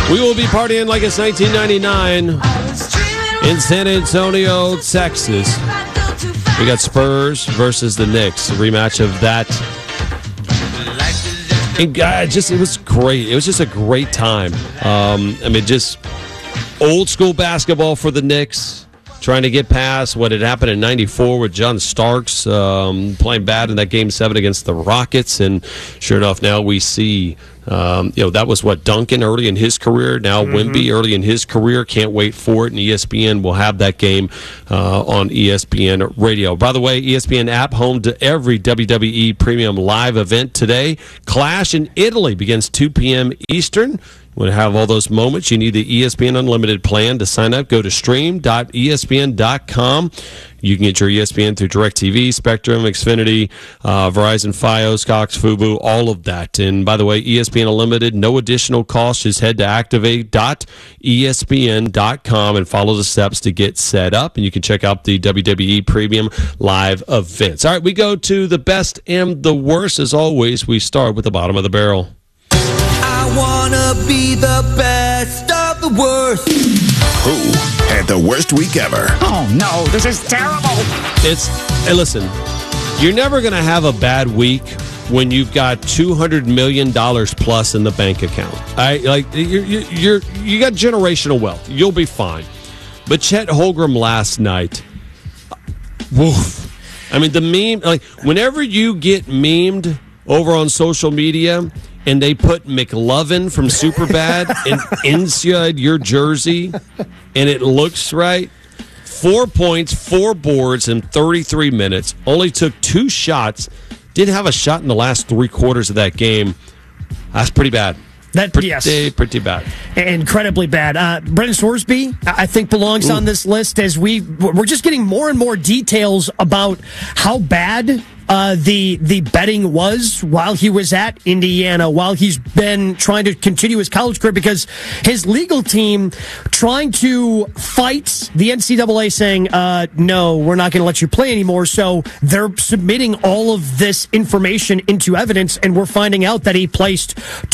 We will be partying like it's 1999 in San Antonio, Texas. We got Spurs versus the Knicks, a rematch of that. And it was great. It was just a great time. Just old school basketball for the Knicks, trying to get past what had happened in '94 with John Starks playing bad in that Game 7 against the Rockets. And sure enough, now we see, that was what Duncan early in his career. Now Wemby early in his career. Can't wait for it. And ESPN will have that game on ESPN Radio. By the way, ESPN app home to every WWE Premium Live event today. Clash in Italy begins 2 p.m. Eastern. Want to have all those moments? You need the ESPN Unlimited plan. To sign up, go to stream.espn.com. You can get your ESPN through DirecTV, Spectrum, Xfinity, Verizon, Fios, Cox, Fubo, all of that. And by the way, ESPN Unlimited, no additional cost. Just head to activate.espn.com and follow the steps to get set up. And you can check out the WWE Premium Live events. All right, we go to the best and the worst. As always, we start with the bottom of the barrel. I wanna be the best of the worst. Who had the worst week ever? Oh no, this is terrible. Hey, listen, you're never gonna have a bad week when you've got $200 million plus in the bank account. You got generational wealth. You'll be fine. But Chet Holmgren last night, woof. I mean, the meme, whenever you get memed over on social media and they put McLovin from Superbad inside your jersey and it looks right, 4 points, 4 boards in 33 minutes, only took 2 shots, didn't have a shot in the last 3 quarters of that game. That's pretty bad. Pretty bad. Incredibly bad. Brendan Sorsby, I think, belongs on this list as we're just getting more and more details about how bad the betting was while he was at Indiana, while he's been trying to continue his college career, because his legal team trying to fight the NCAA saying, no, we're not going to let you play anymore. So they're submitting all of this information into evidence, and we're finding out that he placed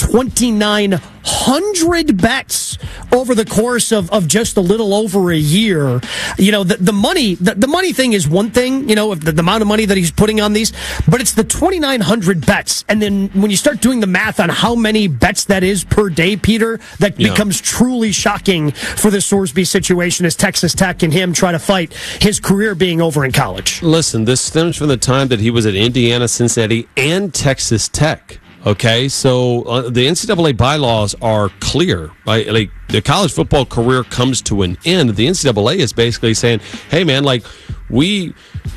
2,900 bets over the course of just a little over a year. The money thing is one thing, the amount of money that he's putting on these, but it's the 2,900 bets. And then when you start doing the math on how many bets that is per day, Peter, that becomes truly shocking for the Sorsby situation as Texas Tech and him try to fight his career being over in college. Listen, this stems from the time that he was at Indiana, Cincinnati, and Texas Tech. Okay, so the NCAA bylaws are clear. Right? Like, the college football career comes to an end. The NCAA is basically saying, "Hey, man, we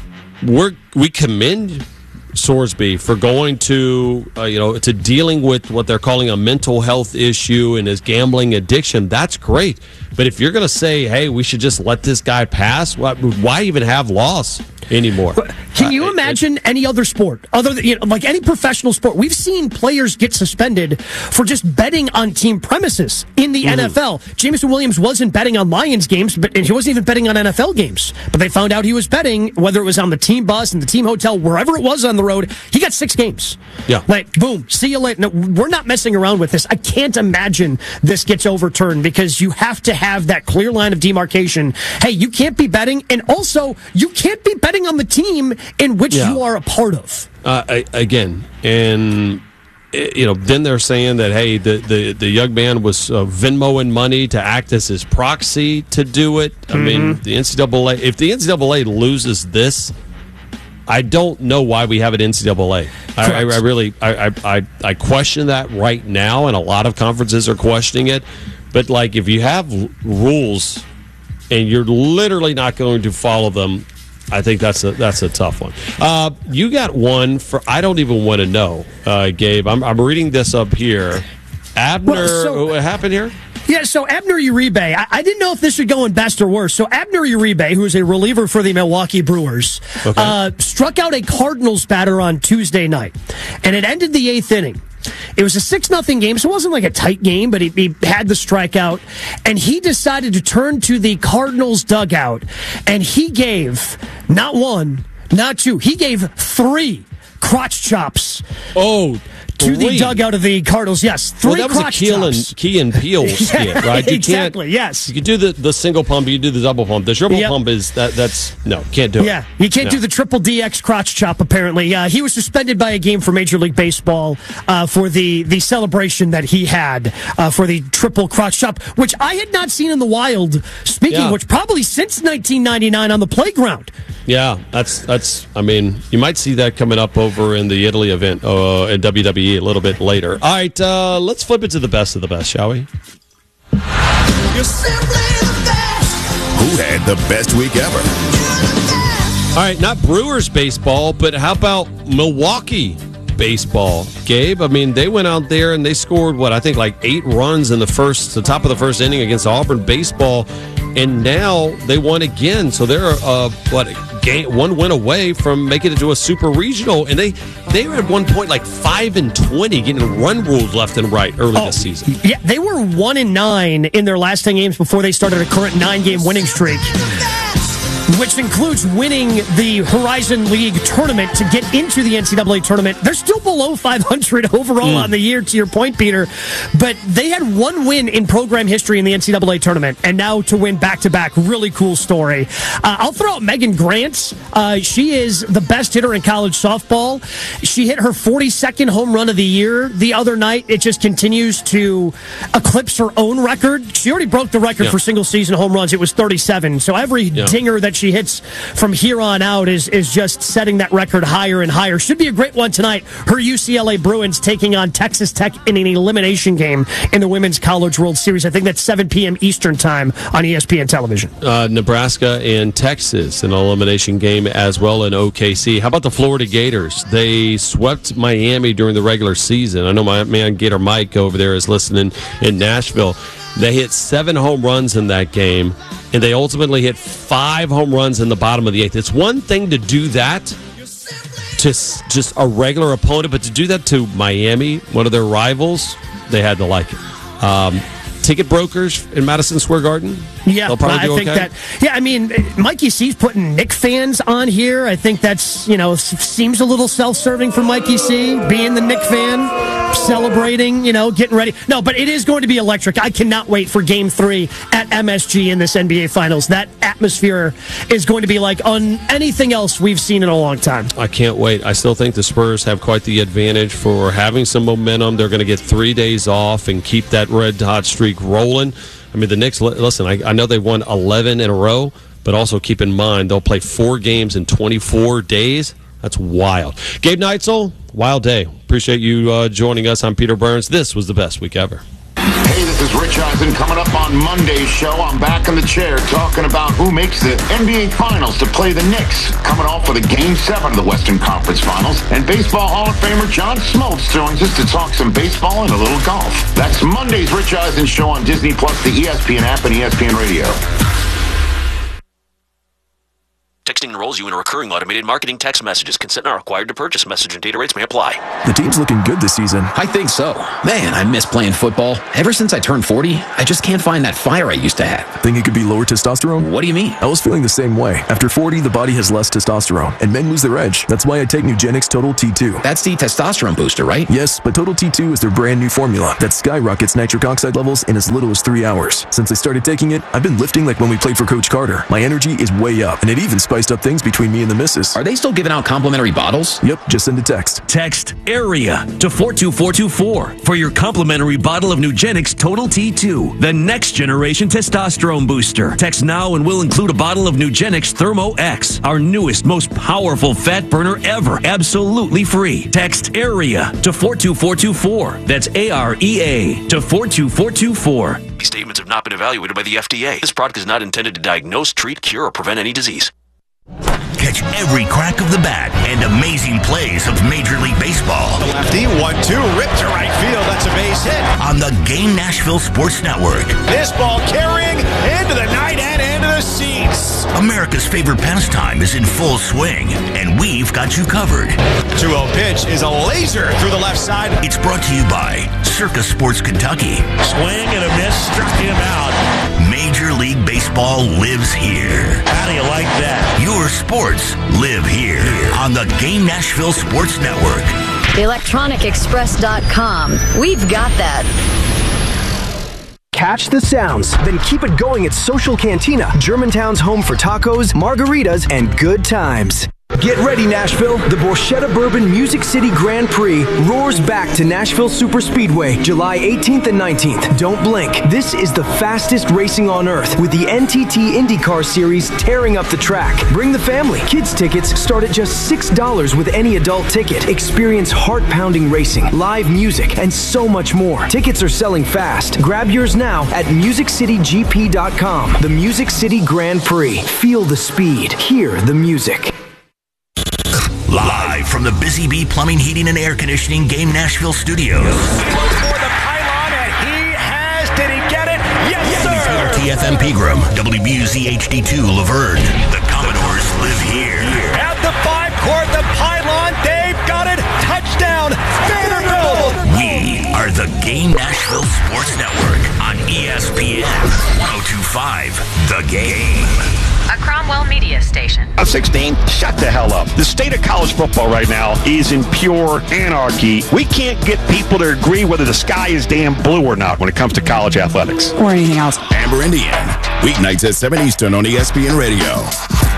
commend Sorsby for going to to dealing with what they're calling a mental health issue and his gambling addiction. That's great, but if you're going to say, hey, we should just let this guy pass, why even have laws anymore?" Can you imagine any other sport other than any professional sport? We've seen players get suspended for just betting on team premises in the NFL. Jameson Williams wasn't betting on Lions games, and he wasn't even betting on NFL games. But they found out he was betting, whether it was on the team bus, in the team hotel, wherever it was on the road. He got 6 games. Yeah. Boom, see you later. No, we're not messing around with this. I can't imagine this gets overturned, because you have to have that clear line of demarcation. Hey, you can't be betting, and also you can't be betting on the team in which you are a part of. Again, and then they're saying that, hey, the young man was Venmoing money to act as his proxy to do it. I mean, the NCAA. If the NCAA loses this, I don't know why we have an NCAA. I really question that right now, and a lot of conferences are questioning it. But if you have rules and you're literally not going to follow them, I think that's a tough one. You got one for I don't even want to know, Gabe. I'm reading this up here. Abner, what happened here? Yeah, so Abner Uribe, I didn't know if this would go in best or worst. So Abner Uribe, who is a reliever for the Milwaukee Brewers, struck out a Cardinals batter on Tuesday night, and it ended the 8th inning. It was a 6-0 game, so it wasn't like a tight game, but he had the strikeout, and he decided to turn to the Cardinals dugout, and he gave not 1, not 2, he gave 3 crotch chops to the dugout of the Cardinals. Yes, three that was crotch a chops. Key and Peele skit, right? You exactly. Yes. You can do the single pump. You do the double pump. The triple pump is that's no, can't do it. Yeah, you can't do the triple DX crotch chop. Apparently, he was suspended by a game for Major League Baseball for the celebration that he had for the triple crotch chop, which I had not seen in the wild. Speaking, which probably since 1999 on the playground. Yeah, that's. I mean, you might see that coming up over in the Italy event in WWE a little bit later. All right, let's flip it to the best of the best, shall we? You're simply the best. Who had the best week ever? All right, not Brewers baseball, but how about Milwaukee baseball, Gabe? I mean, they went out there and they scored, I think like 8 runs in the top of the first inning against Auburn baseball, and now they won again. So they're, one win away from making it to a super regional, and they were at one point like 5-20, getting run ruled left and right early this season. Yeah, they were 1-9 in their last 10 games before they started a current 9-game winning streak, which includes winning the Horizon League tournament to get into the NCAA tournament. They're still below 500 overall on the year, to your point, Peter. But they had one win in program history in the NCAA tournament, and now to win back-to-back, really cool story. I'll throw out Megan Grant. She is the best hitter in college softball. She hit her 42nd home run of the year the other night. It just continues to eclipse her own record. She already broke the record for single-season home runs. It was 37. So every dinger that she hits from here on out is just setting that record higher and higher. Should be a great one tonight. Her UCLA Bruins taking on Texas Tech in an elimination game in the Women's College World Series. I think that's 7 p.m. Eastern time on ESPN television. Nebraska and Texas, an elimination game as well in OKC. How about the Florida Gators? They swept Miami during the regular season. I know my man Gator Mike over there is listening in Nashville. They hit 7 home runs in that game, and they ultimately hit 5 home runs in the bottom of the 8th. It's one thing to do that to just a regular opponent, but to do that to Miami, one of their rivals, they had to like it. Ticket brokers in Madison Square Garden? Yeah, they'll probably do think okay. that. Yeah, I mean, Mikey C's putting Knick fans on here. I think that's, seems a little self-serving for Mikey C, being the Knick fan, celebrating, getting ready. No, but it is going to be electric. I cannot wait for Game 3 at MSG in this NBA Finals. That atmosphere is going to be like on anything else we've seen in a long time. I can't wait. I still think the Spurs have quite the advantage for having some momentum. They're going to get 3 days off and keep that red-hot streak rolling. I mean, the Knicks, listen, I know they've won 11 in a row, but also keep in mind they'll play 4 games in 24 days. That's wild. Gabe Neitzel, wild day. Appreciate you joining us. I'm Peter Burns. This was the best week ever. Hey, this is Rich Eisen. Coming up on Monday's show, I'm back in the chair talking about who makes the NBA Finals to play the Knicks. Coming off with a Game 7 of the Western Conference Finals. And Baseball Hall of Famer John Smoltz joins us to talk some baseball and a little golf. That's Monday's Rich Eisen show on Disney+, the ESPN app, and ESPN Radio. Texting enrolls you in a recurring automated marketing text messages. Consent not required to purchase. Message and data rates may apply. The team's looking good this season. I think so. Man, I miss playing football. Ever since I turned 40, I just can't find that fire I used to have. Think it could be lower testosterone? What do you mean? I was feeling the same way. After 40, the body has less testosterone, and men lose their edge. That's why I take Nugenix Total T2. That's the testosterone booster, right? Yes, but Total T2 is their brand new formula that skyrockets nitric oxide levels in as little as 3 hours. Since I started taking it, I've been lifting like when we played for Coach Carter. My energy is way up, and it even spiced up things between me and the missus. Are they still giving out complimentary bottles? Yep, just send a text. Text AREA to 42424 for your complimentary bottle of Nugenix Total T2, the next generation testosterone booster. Text now and we'll include a bottle of Nugenix Thermo X, our newest, most powerful fat burner ever, absolutely free. Text AREA to 42424. That's AREA to 42424. These statements have not been evaluated by the FDA. This product is not intended to diagnose, treat, cure, or prevent any disease. Catch every crack of the bat and amazing plays of Major League Baseball. Lefty, 1-2, ripped to right field. That's a base hit. On the Game Nashville Sports Network. This ball carrying into the night and into the seats. America's favorite pastime is in full swing, and we've got you covered. 2-0 pitch is a laser through the left side. It's brought to you by Circa Sports Kentucky. Swing and a miss, struck him out. Major League Baseball lives here. How do you like that? Your sports live here on the Game Nashville Sports Network. ElectronicExpress.com. We've got that. Catch the sounds, then keep it going at Social Cantina, Germantown's home for tacos, margaritas, and good times. Get ready, Nashville. The Borchetta Bourbon Music City Grand Prix roars back to Nashville Superspeedway, July 18th and 19th. Don't blink. This is the fastest racing on earth, with the NTT IndyCar Series tearing up the track. Bring the family. Kids tickets start at just $6 with any adult ticket. Experience heart-pounding racing, live music, and so much more. Tickets are selling fast. Grab yours now at MusicCityGP.com. The Music City Grand Prix. Feel the speed. Hear the music. Live from the Busy Bee Plumbing, Heating, and Air Conditioning Game Nashville Studios. He looks for the pylon, and he has. Did he get it? Yes, sir. TFM Pegram, WBUZ HD2 Laverne. The Commodores live here. At the 5-court, the pylon. They've got it. Touchdown. Vanderbilt. We are the Game Nashville Sports Network on ESPN 102.5. The Game. A Cromwell Media Station. I'm 16. Shut the hell up. The state of college football right now is in pure anarchy. We can't get people to agree whether the sky is damn blue or not when it comes to college athletics. Or anything else. Amber Indian. Weeknights at 7 Eastern on ESPN Radio.